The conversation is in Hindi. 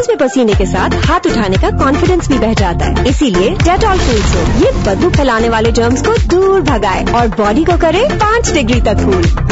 नोज में पसीने के साथ हाथ उठाने का कॉन्फिडेंस भी बह जाता है। इसीलिए डेटॉल कूल सोप ये बदबू फैलाने वाले जर्म्स को दूर भगाए और बॉडी को करे 5 डिग्री तक कूल।